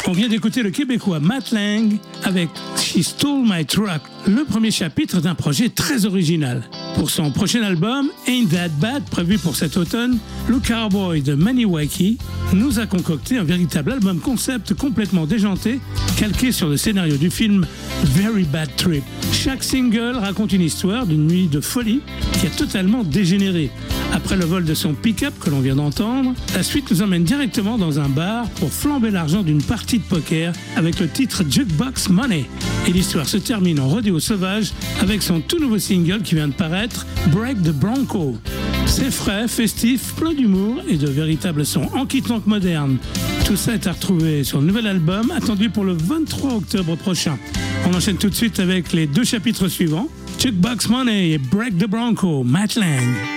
On vient d'écouter le Québécois Matt Lang avec She Stole My Truck, le premier chapitre d'un projet très original. Pour son prochain album, Ain't That Bad, prévu pour cet automne, le Cowboy de Maniwaki nous a concocté un véritable album concept complètement déjanté, calqué sur le scénario du film Very Bad Trip. Chaque single raconte une histoire d'une nuit de folie qui a totalement dégénéré. Après le vol de son pick-up que l'on vient d'entendre, la suite nous emmène directement dans un bar pour flamber l'argent d'une partie de poker avec le titre Jukebox Money. Et l'histoire se termine en rodéo sauvage avec son tout nouveau single qui vient de paraître, Break the Bronco. C'est frais, festif, plein d'humour et de véritables sons enquitantes modernes. Tout ça est à retrouver sur le nouvel album attendu pour le 23 octobre prochain. On enchaîne tout de suite avec les deux chapitres suivants, Jukebox Money et Break the Bronco, Matt Lang.